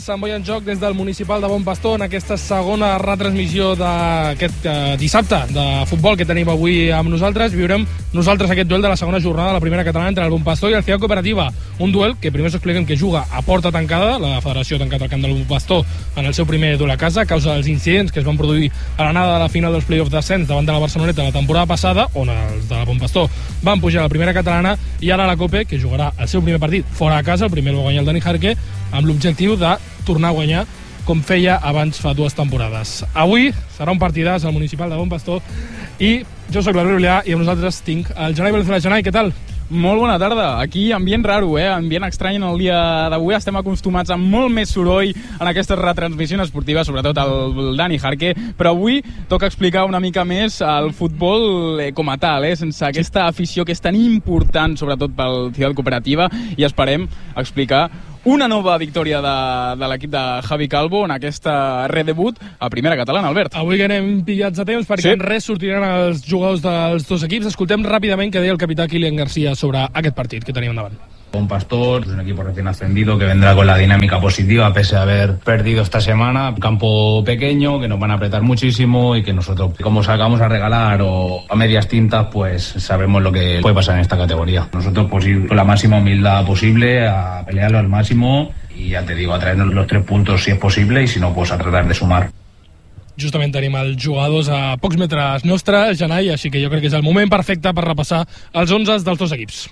Sant Boi en joc des del municipal de Bon Pastor en aquesta segona retransmissió d'aquest dissabte de futbol que tenim avui amb nosaltres. Viurem nosaltres aquest duel de la segona jornada de la primera catalana entre el Bon Pastor i el Ciutat Cooperativa. Un duel que primer us expliquem que juga a porta tancada. La federació ha tancat el camp del Bon Pastor en el seu primer duel a casa a causa dels incidents que es van produir a l'anada de la final dels play-offs d'ascens davant de la Barceloneta la temporada passada, on els de la Bon Pastor van pujar a la primera catalana, i ara la Cope, que jugarà el seu primer partit fora a casa, el primer el va guanyar el Dani Jarque, amb l'objectiu de tornar a guanyar com feia abans fa 2 temporades. Avui serà un partidàs al municipal de Bon Pastor i jo soc l'Albert Ullà i amb nosaltres tinc el Janai Valenzuela. Janai, què tal? Molt bona tarda. Aquí ambient raro, ambient estrany en el dia d'avui. Estem acostumats a molt més soroll en aquestes retransmissions esportives, sobretot el Dani Jarque, però avui toca explicar una mica més el futbol com a tal, sense aquesta afició que és tan important, sobretot pel Ciutat Cooperativa, i esperem explicar una nova victòria de l'equip de Javi Calvo en aquesta redebut a primera catalana, Albert. Avui que anem pillats a temps perquè en res sortiran els jugadors dels dos equips. Escoltem ràpidament què deia el capità Kylian García sobre aquest partit que tenim davant. Bon Pastor es un equipo recién ascendido que vendrá con la dinámica positiva pese a haber perdido esta semana. Un campo pequeño que nos van a apretar muchísimo y que nosotros, como salgamos a regalar o a medias tintas, pues sabemos lo que puede pasar en esta categoría. Nosotros pues ir con la máxima humildad posible a pelearlo al máximo y ya te digo, a traernos los 3 puntos si es posible y si no, pues a tratar de sumar. Justament tenim els jugadors a pocs metres nostre, Janai, així que jo crec que és el moment perfecte per repassar els 11 dels dos equips.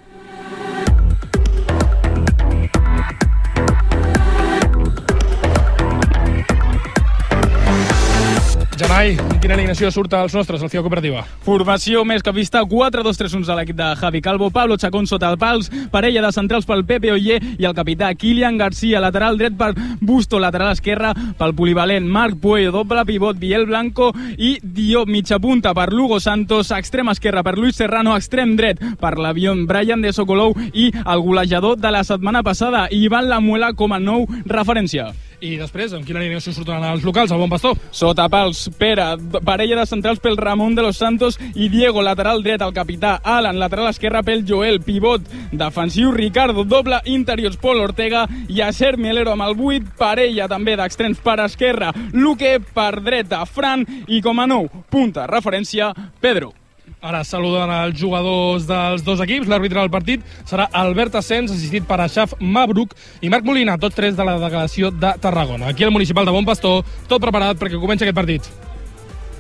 Janai, quina alineació surt als nostres, al Ciutat Cooperativa? Formació més que vista, 4-2-3-1 a l'equip de Javi Calvo, Pablo Chacón sota el pals, parella de centrals pel Pepe Oller i el capità Kylian García, lateral dret per Busto, lateral esquerra pel polivalent Marc Puello, doble pivot Biel Blanco i Diop, mitja punta per Lugo Santos, extrem esquerra per Luis Serrano, extrem dret per l'avió Brian de Sokolov i el golejador de la setmana passada, Ivan Lamuela, com a nou referència. I després, amb quina alineació surten els locals, al Bon Pastor? Sota pals, Pere, parella de centrals pel Ramon de los Santos i Diego, lateral dret, el capità Alan, lateral esquerra pel Joel, pivot defensiu Ricardo, doble interiors Pol Ortega i Acer Mielero amb el 8, parella també d'extrems per esquerra, Luque, per dreta Fran i com a nou punta referència Pedro. Ara saluden els jugadors dels dos equips. L'àrbitre del partit serà Albert Asens, assistit per Ashaf Mabruk i Marc Molina, tots 3 de la delegació de Tarragona. Aquí al municipal de Bon Pastor, tot preparat perquè comenci aquest partit.